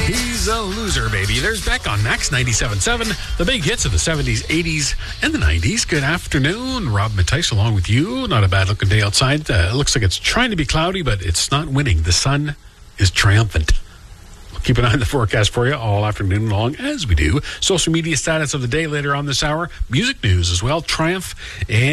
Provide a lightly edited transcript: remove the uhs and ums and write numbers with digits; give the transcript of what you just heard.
He's a loser, baby. There's Beck on Max 97.7, the big hits of the 70s, 80s, and the 90s. Good afternoon. Rob Mattice along with you. Not a bad-looking day outside. It looks like it's trying to be cloudy, but it's not winning. The sun is triumphant. We'll keep an eye on the forecast for you all afternoon long, as we do. Social media status of the day later on this hour. Music news as well. Triumph and